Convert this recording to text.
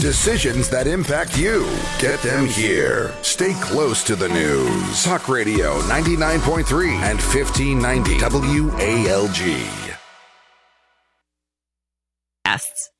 Decisions that impact you. Get them here. Stay close to the news. Talk Radio 99.3 and 1590 WALG.